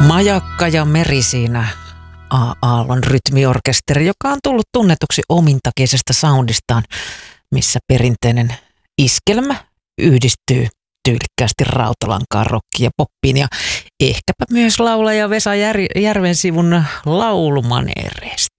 Majakka ja meri siinä Aallon rytmiorkesteri, joka on tullut tunnetuksi omintakeisesta soundistaan, missä perinteinen iskelmä yhdistyy tyylikkäästi rautalankaan, rockiin ja poppiin ja ehkäpä myös laulaja Vesa Järvensivun laulumaneereista.